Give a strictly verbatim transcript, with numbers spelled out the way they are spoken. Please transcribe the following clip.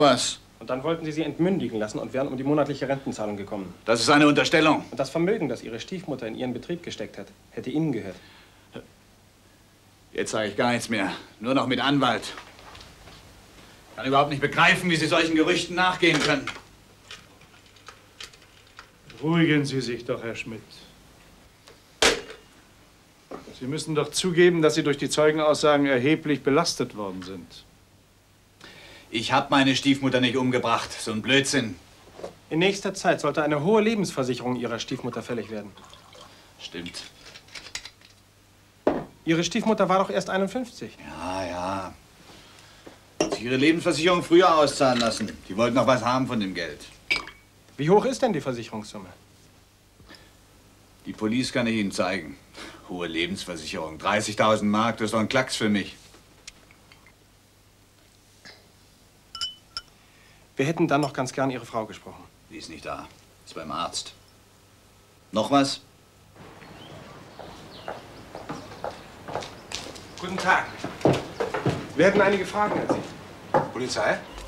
Was? Und dann wollten Sie sie entmündigen lassen und wären um die monatliche Rentenzahlung gekommen. Das ist eine Unterstellung. Und das Vermögen, das Ihre Stiefmutter in Ihren Betrieb gesteckt hat, hätte Ihnen gehört. Jetzt sage ich gar nichts mehr. Nur noch mit Anwalt. Ich kann überhaupt nicht begreifen, wie Sie solchen Gerüchten nachgehen können. Beruhigen Sie sich doch, Herr Schmidt. Sie müssen doch zugeben, dass Sie durch die Zeugenaussagen erheblich belastet worden sind. Ich habe meine Stiefmutter nicht umgebracht. So ein Blödsinn. In nächster Zeit sollte eine hohe Lebensversicherung Ihrer Stiefmutter fällig werden. Stimmt. Ihre Stiefmutter war doch erst einundfünfzig. Ja, ja. Sie ihre Lebensversicherung früher auszahlen lassen. Die wollten noch was haben von dem Geld. Wie hoch ist denn die Versicherungssumme? Die Police kann ich Ihnen zeigen. Hohe Lebensversicherung. dreißigtausend Mark, das ist doch ein Klacks für mich. Wir hätten dann noch ganz gern Ihre Frau gesprochen. Die ist nicht da. Ist beim Arzt. Noch was? Guten Tag. Wir hätten einige Fragen an Sie. Polizei?